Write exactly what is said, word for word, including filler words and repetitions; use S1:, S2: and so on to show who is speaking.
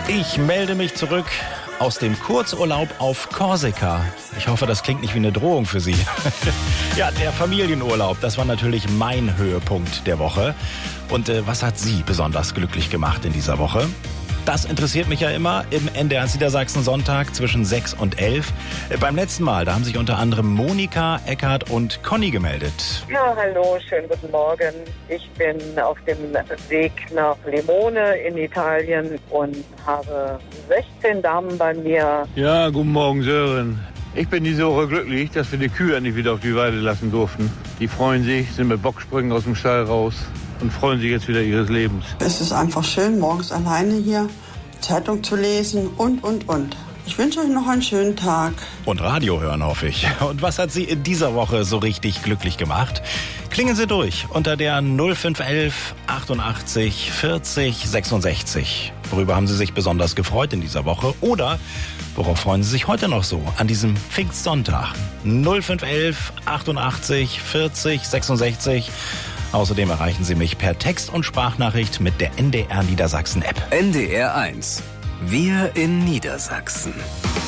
S1: Ich melde mich zurück aus dem Kurzurlaub auf Korsika. Ich hoffe, das klingt nicht wie eine Drohung für Sie. Ja, der Familienurlaub, das war natürlich mein Höhepunkt der Woche. Und äh, was hat Sie besonders glücklich gemacht in dieser Woche? Das interessiert mich ja immer im N D R Niedersachsen Sonntag zwischen sechs und elf. Äh, beim letzten Mal, da haben sich unter anderem Monika, Eckhard und Conny gemeldet.
S2: Ja, hallo, schönen guten Morgen. Ich bin auf dem Weg nach Limone in Italien und habe sechzehn Damen bei mir.
S3: Ja, guten Morgen, Sören. Ich bin diese Woche glücklich, dass wir die Kühe endlich wieder auf die Weide lassen durften. Die freuen sich, sind mit Bocksprüngen aus dem Stall raus und freuen sich jetzt wieder ihres Lebens.
S4: Es ist einfach schön, morgens alleine hier Zeitung zu lesen und, und, und. Ich wünsche euch noch einen schönen Tag.
S1: Und Radio hören, hoffe ich. Und was hat Sie in dieser Woche so richtig glücklich gemacht? Klingen Sie durch unter der null fünf eins achtundachtzig vierzig sechsundsechzig. Worüber haben Sie sich besonders gefreut in dieser Woche? Oder worauf freuen Sie sich heute noch so an diesem Pfingstsonntag? null fünf eins achtundachtzig vierzig sechsundsechzig. Außerdem erreichen Sie mich per Text- und Sprachnachricht mit der N D R Niedersachsen App.
S5: N D R eins. Wir in Niedersachsen.